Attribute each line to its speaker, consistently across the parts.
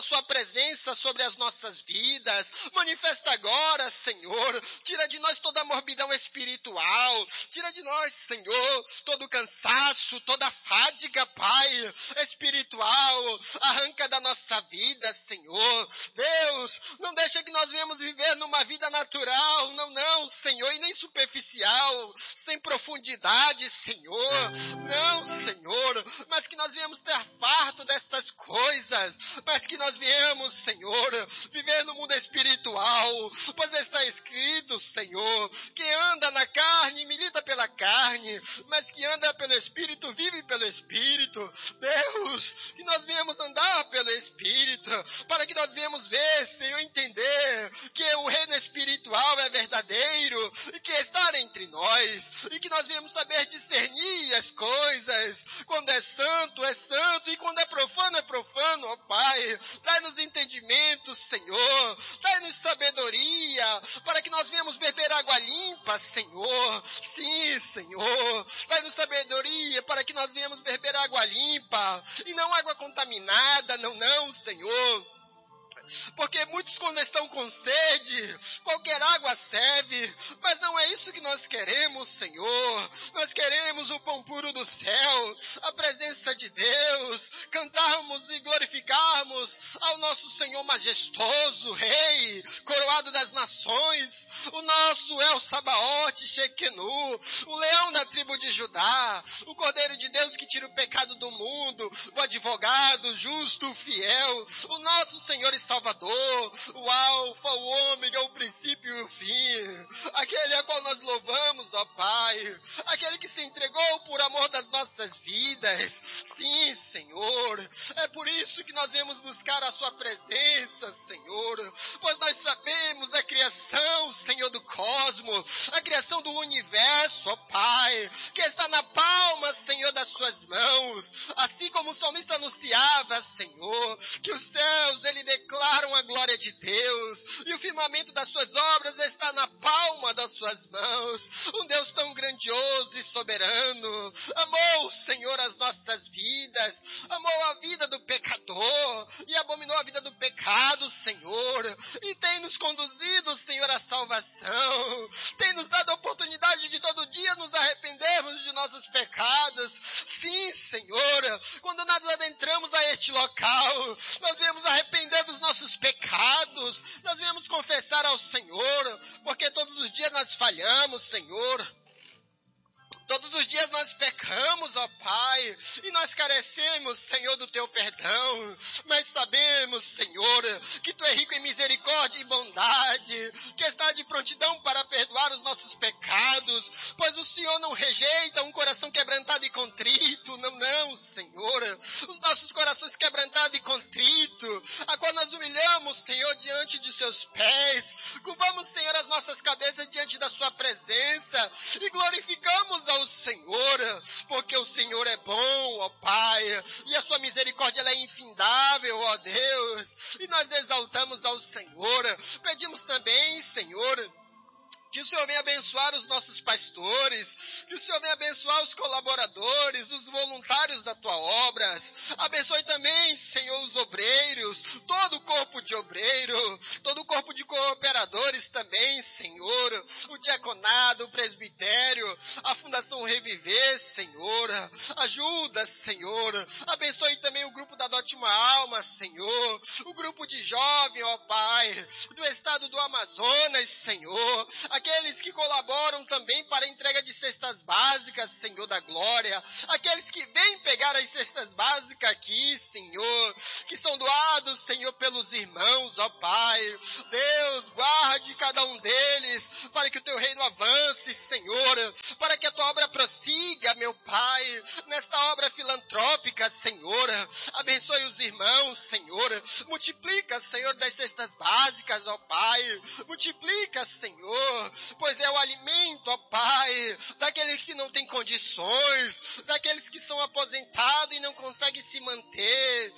Speaker 1: sua presença sobre as nossas vidas. Manifesta agora, Senhor. Tira de nós toda a morbidão espiritual. Tira de nós, Senhor, todo o cansaço, toda a fadiga, Pai, espiritual. Arranca da nossa vida, Senhor. Deus, não deixa que nós venhamos viver numa vida natural. Não, Senhor, e nem superficial, sem profundidade, Senhor. Não, Senhor, mas que nós venhamos ter farto destas coisas, mas que nós viemos, Senhor, viver no mundo espiritual, pois está escrito, Senhor, quem anda na carne milita pela carne, mas que anda pelo Espírito vive pelo Espírito. Deus, que nós viemos andar pelo Espírito, para que nós viemos ver, Senhor, entender que o reino espiritual é verdadeiro e que está entre nós, e que nós viemos saber discernir as coisas, quando é santo, e quando é profano, ó Pai. Dai-nos entendimento, Senhor, dai-nos sabedoria, para que nós venhamos beber água limpa, Senhor. Sim, Senhor, dai-nos sabedoria, para que nós venhamos beber água limpa, e não água contaminada, não, Senhor. Porque muitos, quando estão com sede, qualquer água serve, mas não é isso que nós queremos, Senhor. Nós queremos o pão puro do céu, a presença de Deus, cantarmos e glorificarmos ao nosso Senhor majestoso, Rei, coroado das nações, o nosso El Sabaote, Shequenu, o leão da tribo de Judá, o Cordeiro de Deus que tira o pecado do mundo, o advogado justo, fiel, o nosso Senhor e Salvador, o Alfa, o Ômega, o princípio e o fim, aquele a qual nós louvamos, ó Pai, aquele que se entregou por amor das nossas vidas. Sim, Senhor, é por isso que nós viemos buscar a sua presença, Senhor, pois nós sabemos a criação, Senhor, do cosmos, a criação do universo, ó Pai, que está na palma, Senhor, das suas mãos, assim como o salmista anunciava, Senhor, que os céus, ele declaram a glória de Deus, e o firmamento das suas obras está na palma das suas mãos. Um Deus tão grandioso e soberano, amou, Senhor, as nossas vidas, amou a vida do pecador, e abominou a vida do pecado, Senhor, e tem nos conduzido, Senhor, à salvação, tem nos dado a oportunidade de todo dia nos arrependermos de nossos pecados. Sim, Senhor, quando nós adentramos a este local, nós viemos arrepender dos nossos pecados, nós viemos confessar ao Senhor, porque todos os dias nós falhamos, Senhor. Todos os dias nós pecamos, ó Pai, e nós carecemos, Senhor, do Teu perdão, mas sabemos, Senhor, que Tu é rico em misericórdia e bondade, que está de prontidão para perdoar os nossos pecados, pois o Senhor não rejeita um coração quebrantado e contrito, não, Senhor, os nossos corações quebrantados e contritos, a qual nós humilhamos, Senhor, diante de Seus pés, curvamos, Senhor, as nossas cabeças diante da Sua presença e glorificamos ao Senhor, porque o Senhor é bom, ó Pai, e a sua misericórdia ela é infindável, ó Deus, e nós exaltamos ao Senhor. Pedimos também, Senhor, que o Senhor venha abençoar os nossos pastores, que o Senhor venha abençoar os colaboradores, os voluntários da Tua obra. Abençoe também, Senhor, os obreiros, todo o corpo de obreiro, todo o corpo de cooperadores também, Senhor, o diaconado, o presbitério, a Fundação Reviver, Senhor. Ajuda, Senhor. Abençoe também o grupo da Adote uma Alma, Senhor, o grupo de jovem, ó Pai, do estado do Amazonas, Senhor, aqueles que colaboram também para a entrega de cestas básicas, Senhor da glória, aqueles que vêm pegar as cestas básicas aqui, Senhor, que são doados, Senhor, pelos irmãos, ó Pai. Deus, guarde cada um deles, para que o Teu reino avance, Senhor, para que a Tua obra prossiga, meu Pai, nesta obra filantrópica, Senhor. Abençoe os irmãos, Senhor, multiplica, Senhor, das cestas básicas, ó Pai, multiplica, Senhor, pois é o alimento, ó Pai, daqueles que não têm condições, daqueles que são aposentados e não conseguem se manter.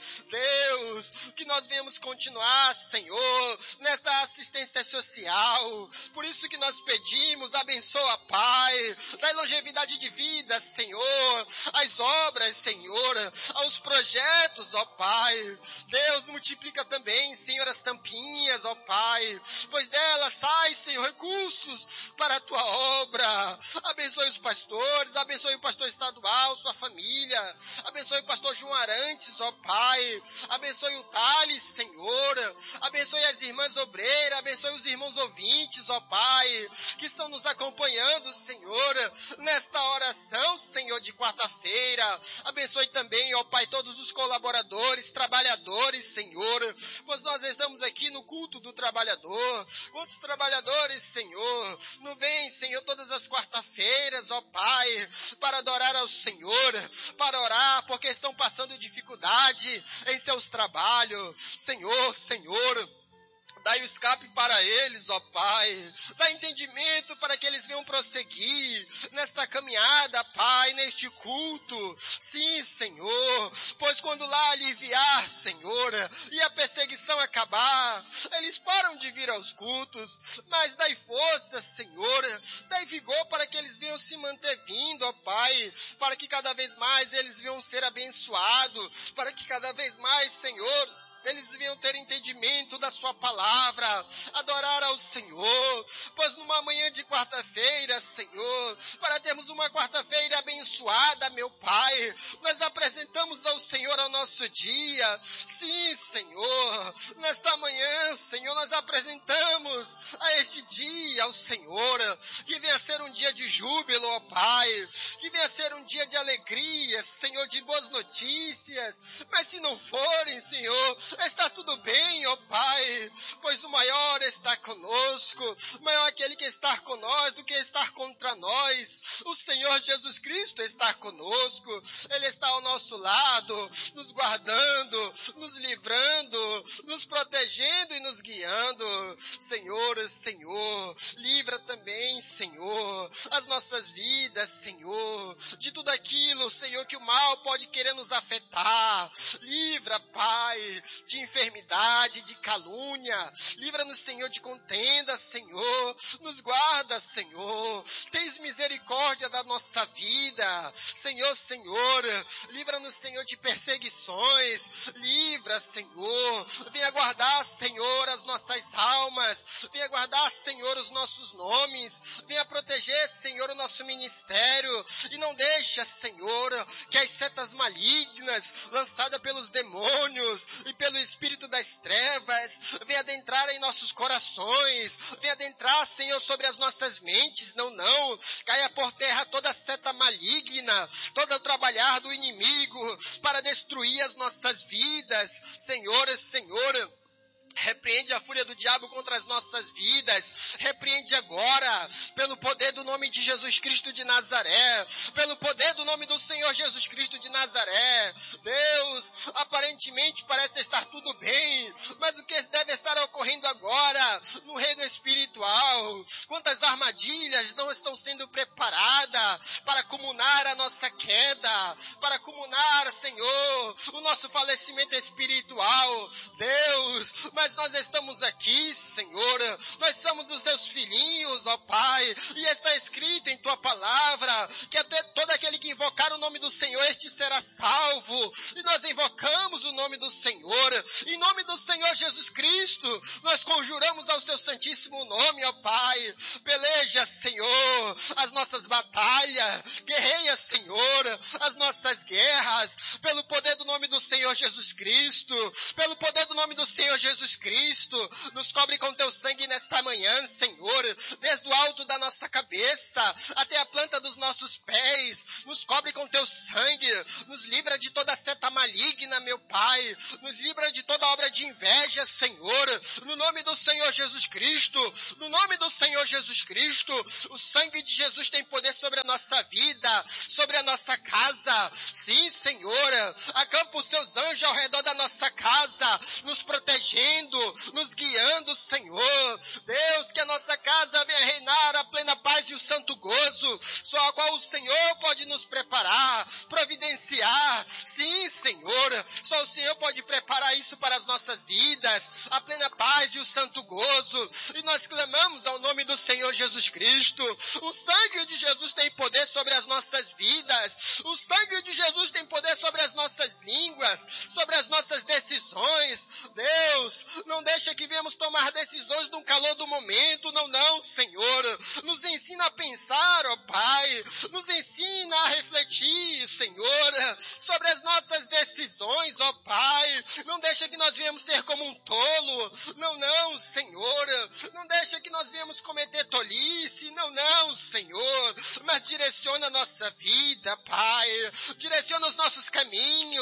Speaker 1: Deus, que nós venhamos continuar, Senhor, nesta assistência social. Por isso que nós pedimos, abençoa, Pai, dá longevidade de vida, Senhor, às obras, Senhor, aos projetos, ó Pai. Deus, multiplica também, Senhor, as tampinhas, ó Pai, pois dela sai, Senhor, recursos para a tua obra. Abençoe os pastores, abençoe o pastor estadual, sua família, abençoe o pastor João Arantes, ó Pai, abençoe o Thales, Senhor, abençoe as irmãs obreiras, abençoe os irmãos ouvintes, ó Pai, que estão nos acompanhando, Senhor, nesta oração, Senhor, de quarta-feira. Abençoe também, ó Pai, todos os colaboradores, trabalhadores, Senhor, pois nós estamos aqui no culto do trabalhador. Quantos trabalhadores, Senhor, não vêm, Senhor, todas as quarta-feiras, ó Pai, para adorar ao Senhor, para orar, porque estão passando dificuldade em seus trabalhos. Senhor, dai o escape para eles, ó Pai. Dá entendimento para que eles venham prosseguir nesta caminhada, Pai, neste culto. Sim, Senhor, pois quando lá aliviar, Senhor, e a perseguição acabar, eles param de vir aos cultos. Mas dai força, Senhor, dai vigor para que eles venham se manter vindo, ó Pai, para que cada vez mais eles venham ser abençoados, para que cada vez mais, Senhor, eles venham ter entendimento da sua palavra, adorar ao Senhor, pois numa manhã de quarta-feira, Senhor, para termos uma quarta-feira abençoada, meu Pai, nós apresentamos ao Senhor o nosso dia. Sim, Senhor, nesta manhã, Senhor, nós apresentamos a este dia ao Senhor, que venha ser um dia de júbilo, ó Pai, que venha ser um dia de alegria, Senhor, de boas notícias, mas se não forem, Senhor, está tudo bem, ó Pai, pois o maior está conosco, maior aquele que está conosco do que estar contra nós. O Senhor Jesus Cristo está conosco, Ele está ao nosso lado, nos guardando, nos livrando, nos protegendo e nos guiando. Senhor, livra também, Senhor, as nossas vidas, Senhor, de tudo aquilo, Senhor, que o mal pode querer nos afetar. Livra, Pai, de enfermidade, de calúnia. Livra-nos, Senhor, de contenda, Senhor. Nos guarda, Senhor. Tens misericórdia da nossa vida. Senhor, livra-nos, Senhor, de perseguições. Livra, Senhor. Venha guardar, Senhor, as nossas almas. Venha guardar, Senhor, os nossos nomes. Venha proteger, Senhor, o nosso ministério. E não deixa, Senhor, que as setas malignas lançadas pelos demônios e pelo espírito das trevas venha adentrar em nossos corações. Venha adentrar, Senhor, sobre as nossas mentes. Não. Caia por terra toda seta maligna, todo o trabalhar do inimigo para destruir as nossas vidas. Senhor, repreende a fúria do diabo contra as nossas vidas. Repreende agora, pelo poder do nome de Jesus Cristo de Nazaré. Pelo poder do nome do Senhor Jesus Cristo de Nazaré. Deus, aparentemente parece estar tudo bem, mas o que deve estar ocorrendo agora no reino espiritual? Quantas armadilhas não estão sendo preparadas para acumular a nossa queda, para acumular, Senhor, o nosso falecimento espiritual. Deus, mas nós estamos aqui, Senhor, nós somos os teus filhinhos, ó Pai, e está escrito em tua palavra que até todo aquele que invocar o nome do Senhor, este será salvo. E nós invocamos o nome do Senhor, em nome do Senhor Jesus Cristo, nós conjuramos ao seu santíssimo nome, ó Pai. Peleja, Senhor, as nossas batalhas, guerreia, Senhor, as nossas guerras, pelo poder do nome do Senhor Jesus Cristo, pelo poder do nome do Senhor Jesus Cristo, nos cobre com teu sangue nesta manhã, Senhor, desde o alto da nossa cabeça até a planta dos nossos pés, nos cobre com teu sangue, nos livra de toda seta maligna, meu Pai, nos livra de toda obra de inveja, Senhor, no nome do Senhor Jesus Cristo, no nome do Senhor Jesus Cristo. O sangue de Jesus tem poder sobre a nossa vida, sobre a nossa casa. Sim, Senhor, acampa os teus anjos ao redor da nossa casa, nos protegendo, nos guiando, Senhor. Deus, que a nossa casa venha reinar a plena paz e o santo gozo, só a qual o Senhor pode nos preparar, providenciar. Sim, Senhor, só o Senhor pode preparar isso para as nossas vidas, a plena paz e o santo gozo. E nós clamamos ao nome do Senhor Jesus Cristo. O sangue de Jesus tem poder sobre as nossas vidas. O sangue de Jesus tem poder sobre as nossas línguas, sobre as nossas decisões.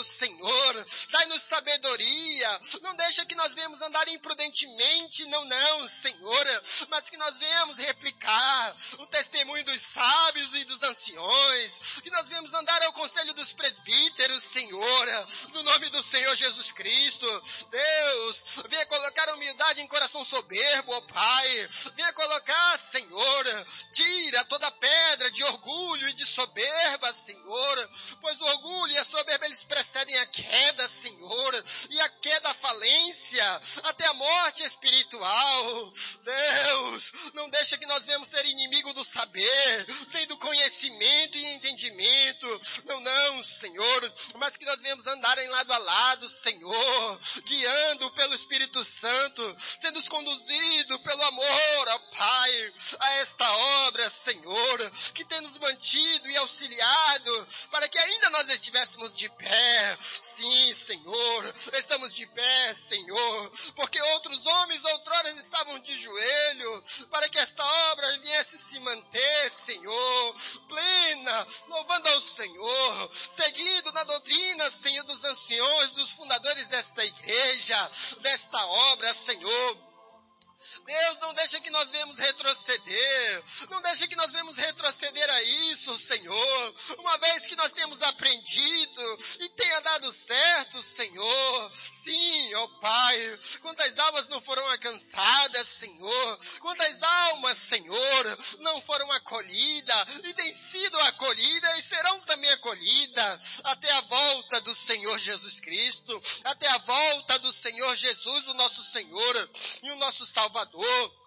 Speaker 1: Senhor. Dai-nos sabedoria. Não deixa que nós venhamos andar imprudentemente, não, Senhor. Mas que nós venhamos replicar o testemunho dos sábios e dos anciões. Que nós venhamos andar ao conselho dos presbíteros, Senhor. No nome do Senhor Jesus Cristo. Deus, venha colocar humildade em coração soberbo, ó Pai. Venha colocar, Senhor, tira toda pedra de orgulho e de soberba, Senhor. Pois o orgulho e a soberba, eles precedem a queda, Senhor. E a queda, a falência, até a morte espiritual. Deus, não deixa que nós venhamos ser inimigo do saber, nem do conhecimento e entendimento. Não, Senhor, mas que nós venhamos andar em lado a lado, Senhor, guiando pelo Espírito Santo, sendo conduzido pelo amor, ó Pai, a esta obra, Senhor, que tem nos mantido e auxiliado para que ainda nós estivéssemos de pé. Sim, Senhor, estamos de pé, Senhor, porque outros homens outrora estavam de joelho para que esta obra viesse se manter, Senhor, plena, louvando ao Senhor, seguindo na doutrina, Senhor, dos anciões, dos fundadores desta igreja, desta obra, Senhor. Deus, não deixa que nós venhamos retroceder. Não deixa que nós venhamos retroceder a isso, Senhor. Uma vez que nós temos aprendido e tenha dado certo, Senhor. Sim, ó Pai. Quantas almas não foram alcançadas, Senhor. Quantas almas, Senhor, não foram acolhidas e têm sido acolhidas e serão também acolhidas até a volta do Senhor Jesus Cristo. Até a volta do Senhor Jesus, o nosso Senhor e o nosso Salvador.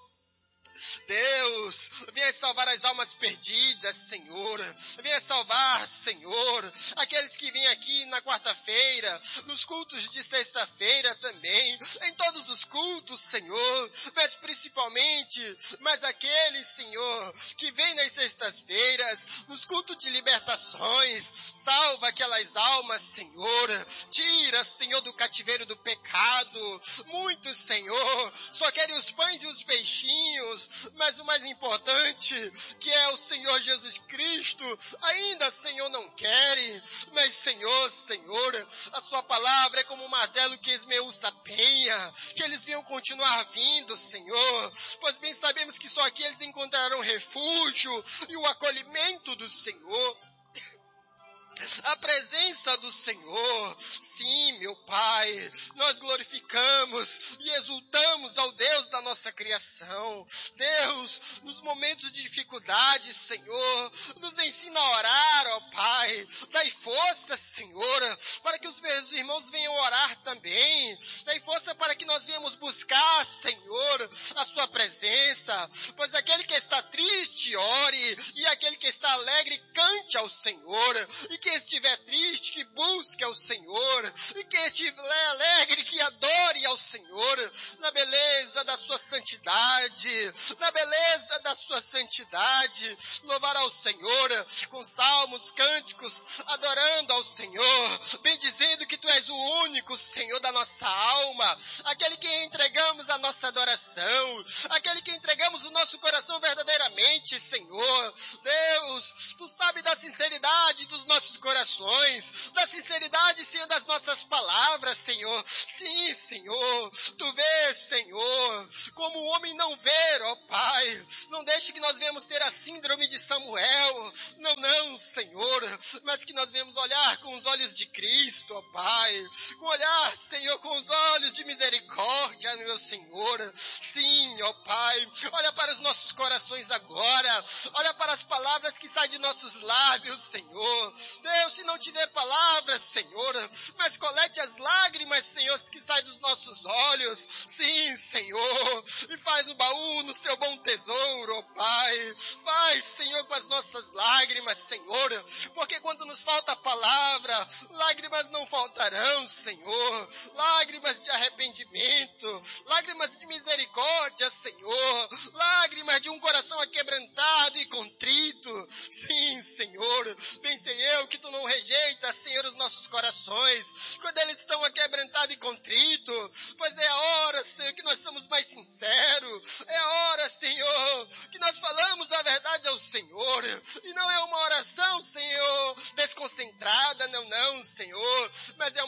Speaker 1: Deus, venha salvar as almas perdidas, Senhor. Venha salvar, Senhor, aqueles que vêm aqui na quarta-feira, nos cultos de sexta-feira também, em todos os cultos, Senhor, mas principalmente, mas aqueles, Senhor, que vêm nas sextas-feiras, nos cultos de libertações. Salva aquelas almas, Senhor. Tira, Senhor, do cativeiro do pecado. Muitos, Senhor, só querem os pães e os peixinhos, mas o mais importante, que é o Senhor Jesus Cristo, ainda, Senhor, não querem. Mas, Senhor, a sua palavra é como um martelo que esmiuça a penha, que eles venham continuar vindo, Senhor, pois bem sabemos que só aqui eles encontrarão refúgio e o acolhimento do Senhor. A presença do Senhor. Sim, meu Pai, nós glorificamos e exultamos ao Deus da nossa criação. Deus, nos momentos de dificuldade, Senhor, nos ensina a orar, ó Pai. Dai força, Senhor, para que os meus irmãos venham orar também. Dai força para que nós venhamos buscar, Senhor, a sua presença. Pois aquele que está triste, ore, e aquele que está alegre, cante ao Senhor. E que estiver triste, que busque ao Senhor, e que estiver alegre, que adore ao Senhor, na beleza da sua santidade, na beleza da sua santidade, louvar ao Senhor, com salmos, cânticos, adorando ao Senhor, bendizendo que Tu és o único Senhor da nossa alma, aquele que entregamos a nossa adoração, aquele que entregamos o nosso coração verdadeiramente, Senhor. Deus, Tu sabes da sinceridade dos nossos corações, da sinceridade, Senhor, das nossas palavras, Senhor. Sim, Senhor, Tu vês, Senhor, como o homem não vê, ó Pai. Não deixe que nós venhamos ter a síndrome de Samuel. Não, Senhor, mas que nós venhamos olhar com os olhos de Cristo, ó Pai. Olhar, Senhor, com os olhos de misericórdia, meu Senhor. Sim, ó Pai, olha para os nossos corações agora. Olha para as palavras que saem de nossos lábios, Senhor. Deus, se não tiver palavras, Senhor, mas colete as lágrimas, Senhor, que saem dos nossos olhos. Sim, Senhor, e faz o baú no seu bom tesouro, ó Pai. Faz, Senhor, com as nossas lágrimas, Senhor, porque quando nos falta palavra, lágrimas não faltarão, Senhor. Lágrimas de arrependimento, lágrimas de misericórdia, Senhor. Lágrimas de um coração aquebrantado e contrito. Sim, Senhor, bem sei eu que Tu não rejeitas, Senhor, os nossos corações, quando eles estão aquebrantados e contritos, pois é a hora, Senhor, que nós somos mais sinceros, é a hora, Senhor, que nós falamos a verdade ao Senhor, e não é uma oração, Senhor, desconcentrada, não, Senhor, mas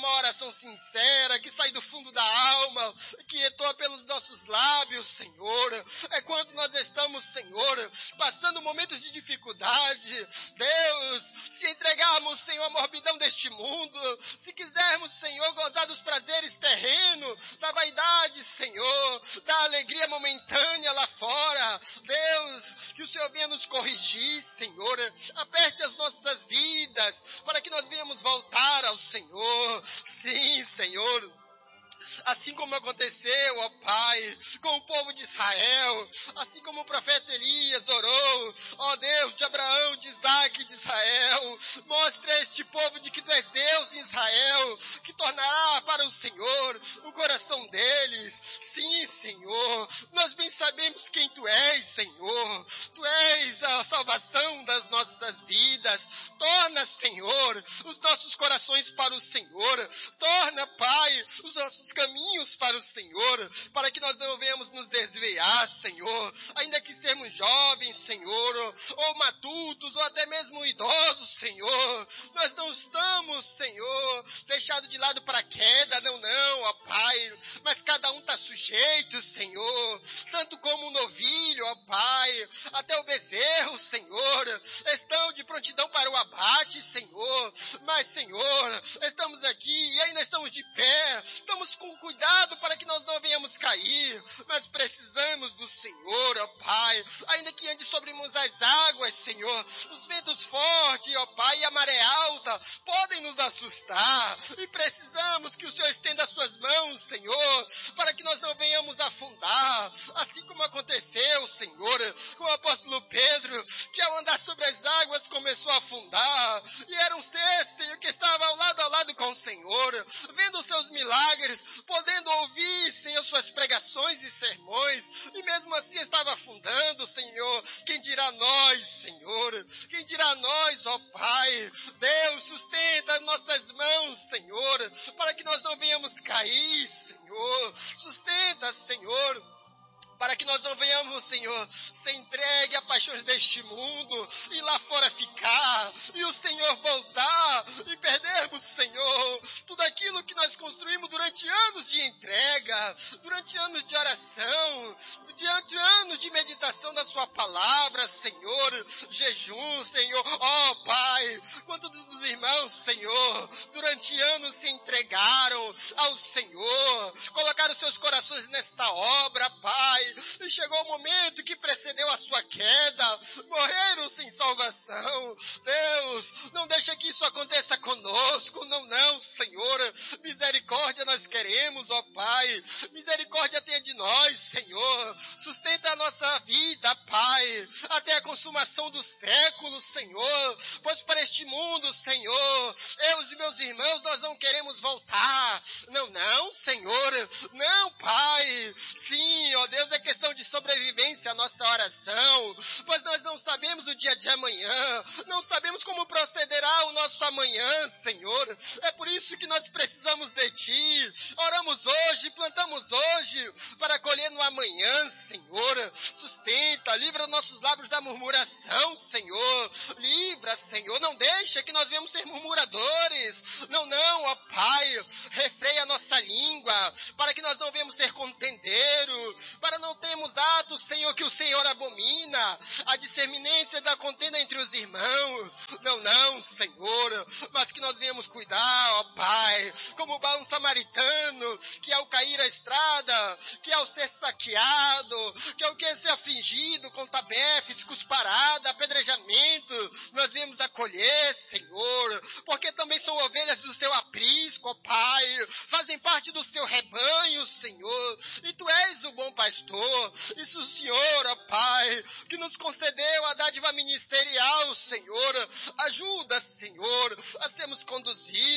Speaker 1: sincera, que sai do fundo da alma, que ecoa pelos nossos lábios, Senhor. É quando nós estamos, Senhor, passando momentos de dificuldade. Deus, se entregarmos, Senhor, a morbidão deste mundo, se quisermos, Senhor, gozar dos prazeres terrenos, da vaidade, Senhor, da alegria momentânea lá fora, Deus, que o Senhor venha nos corrigir, Senhor. Aperte as nossas vidas para que nós venhamos voltar ao Senhor. Sim, Senhor. Assim como aconteceu, ó Pai, com o povo de Israel, assim como o profeta Elias orou, ó Deus de Abraão, de Isaac e de Israel, mostra a este povo de que Tu és Deus em Israel, que tornará para o Senhor o coração deles. Sim, Senhor, nós bem sabemos quem Tu és, Senhor. Tu és a salvação das nossas vidas. Torna, Senhor, os nossos corações para o Senhor. Torna, Pai, os nossos caminhos para o Senhor, para que nós não venhamos nos desviar, Senhor, ainda que sermos jovens, Senhor, ou matutos, ou até mesmo idosos, Senhor, nós não estamos, Senhor, deixados de lado para a queda, não, ó Pai, mas cada um está sujeito, Senhor, tanto como o novilho, ó Pai, até o bezerro, Senhor, estão de prontidão para o abate, Senhor, mas, Senhor, estamos aqui e ainda estamos de pé, estamos com cuidado para que nós não venhamos cair, mas precisamos do Senhor, ó Pai, ainda que ande sobre as águas, Senhor, os ventos fortes, ó Pai, e a maré alta podem nos assustar, e precisamos que o Senhor estenda as suas mãos, Senhor, para que nós não venhamos afundar, assim como aconteceu, Senhor, com o apóstolo Pedro, que ao andar sobre as águas começou a afundar, e era um ser, Senhor, que estava ao lado com o Senhor, vendo os seus milagres, podendo ouvir, Senhor, suas pregações e sermões, e mesmo assim estava afundando, Senhor. Quem dirá nós, Senhor? Quem dirá nós, ó Pai? Deus, sustenta as nossas mãos, Senhor, para que nós não venhamos cair, Senhor. Sustenta, Senhor, para que nós não venhamos, Senhor, ser entregue a paixões deste mundo e lá fora ficar, e o Senhor voltar e perdermos, Senhor, tudo aquilo que nós construímos durante anos de entrega, durante anos de oração, durante anos de meditação da Sua palavra, Senhor, jejum, Senhor, ó Pai, quantos dos irmãos, Senhor, durante anos se